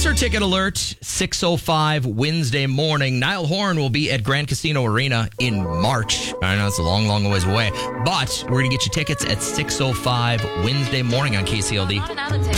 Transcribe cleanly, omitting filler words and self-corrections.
Producer ticket alert, 6:05 Wednesday morning. Niall Horan will be at Grand Casino Arena in March. I know it's a long, long ways away, but we're going to get you tickets at 6:05 Wednesday morning on KCLD.